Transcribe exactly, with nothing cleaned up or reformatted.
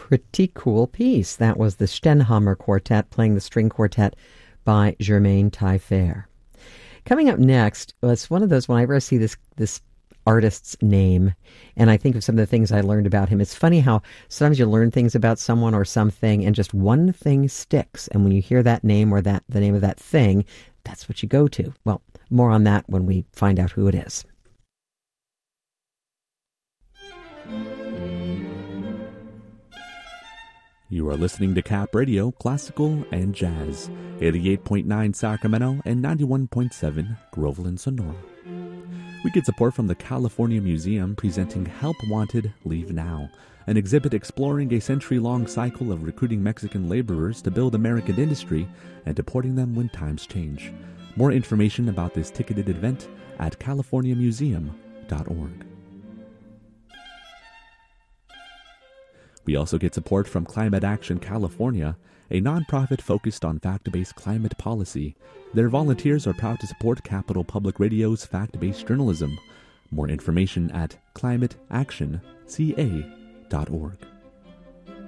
Pretty cool piece. That was the Stenhammer Quartet playing the string quartet by Germaine Taillefer. Coming up next, well, it's one of those, whenever I see this this artist's name and I think of some of the things I learned about him, it's funny how sometimes you learn things about someone or something and just one thing sticks. And when you hear that name or that the name of that thing, that's what you go to. Well, more on that when we find out who it is. You are listening to Cap Radio, Classical and Jazz, eighty-eight point nine Sacramento and ninety-one point seven Groveland, Sonora. We get support from the California Museum presenting Help Wanted, Leave Now, an exhibit exploring a century-long cycle of recruiting Mexican laborers to build American industry and deporting them when times change. More information about this ticketed event at california museum dot org. We also get support from Climate Action California, a nonprofit focused on fact-based climate policy. Their volunteers are proud to support Capital Public Radio's fact-based journalism. More information at climate action c a dot org.